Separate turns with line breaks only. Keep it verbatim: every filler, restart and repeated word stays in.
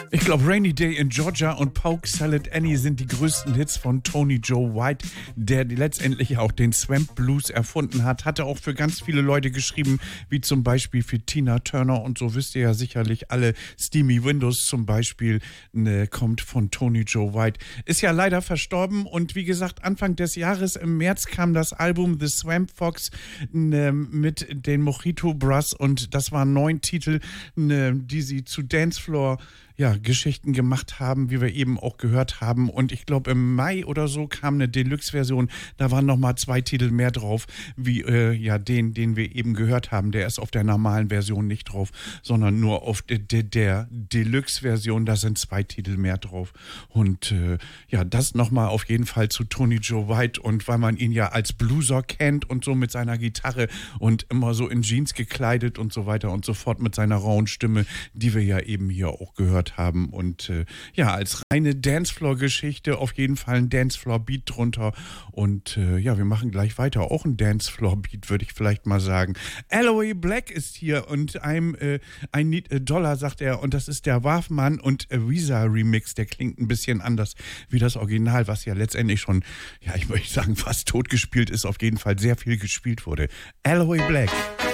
Ich glaube, Rainy Day in Georgia und Poke Salad Annie sind die größten Hits von Tony Joe White, der letztendlich auch den Swamp Blues erfunden hat. Hatte auch für ganz viele Leute geschrieben, wie zum Beispiel für Tina Turner und so, wisst ihr ja sicherlich alle. Steamy Windows zum Beispiel ne, kommt von Tony Joe White. Ist ja leider verstorben und wie gesagt, Anfang des Jahres im März kam das Album The Swamp Fox ne, mit den Mojito Brass und das waren neun Titel, ne, die sie zu Dancefloor ja, Geschichten gemacht haben, wie wir eben auch gehört haben. Und ich glaube, im Mai oder so kam eine Deluxe-Version. Da waren nochmal zwei Titel mehr drauf, wie äh, ja den, den wir eben gehört haben. Der ist auf der normalen Version nicht drauf, sondern nur auf de, de, der Deluxe-Version. Da sind zwei Titel mehr drauf. Und äh, ja, das nochmal auf jeden Fall zu Tony Joe White. Und weil man ihn ja als Blueser kennt und so mit seiner Gitarre und immer so in Jeans gekleidet und so weiter und so fort mit seiner rauen Stimme, die wir ja eben hier auch gehört haben und äh, ja, als reine Dancefloor-Geschichte auf jeden Fall ein Dancefloor-Beat drunter und äh, ja, wir machen gleich weiter, auch ein Dancefloor-Beat, würde ich vielleicht mal sagen. Aloe Black ist hier und I'm, äh, I Need a Dollar, sagt er, und das ist der Wafman und Visa Remix, der klingt ein bisschen anders wie das Original, was ja letztendlich schon, ja, ich möchte sagen, fast tot gespielt ist, auf jeden Fall sehr viel gespielt wurde. Aloe Black.